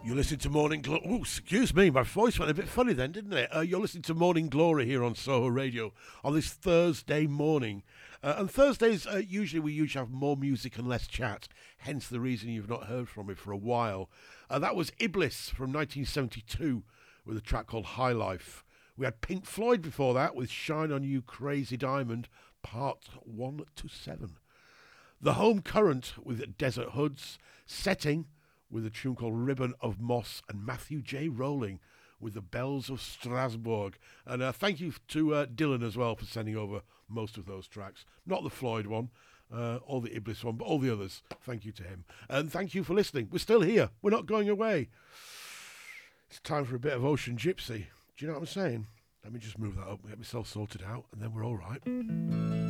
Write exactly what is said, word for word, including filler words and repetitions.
You're listening to Morning Glory. Oh, excuse me, my voice went a bit funny then, didn't it? Uh, you're listening to Morning Glory here on Soho Radio on this Thursday morning. Uh, and Thursdays, uh, usually we usually have more music and less chat, hence the reason you've not heard from me for a while. Uh, that was Iblis from nineteen seventy-two with a track called High Life. We had Pink Floyd before that with Shine On You Crazy Diamond, part one to seven. The Home Current with Desert Hoods, Setting with a tune called Ribbon of Moss, and Matthew J. Rowling with the Bells of Strasbourg. And uh, thank you to uh, Dylan as well for sending over most of those tracks. Not the Floyd one, uh, or the Iblis one, but all the others. Thank you to him. And thank you for listening. We're still here. We're not going away. It's time for a bit of Ocean Gypsy. Do you know what I'm saying? Let me just move that up, get myself sorted out, and then we're all right.